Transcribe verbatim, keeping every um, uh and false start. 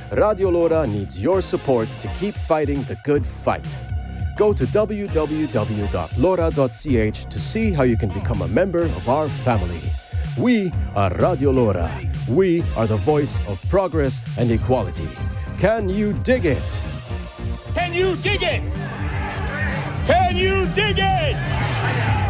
Radio Lora needs your support to keep fighting the good fight. Go to w w w dot lora dot c h to see how you can become a member of our family. We are Radio Lora. We are the voice of progress and equality. Can you dig it? Can you dig it? Can you dig it?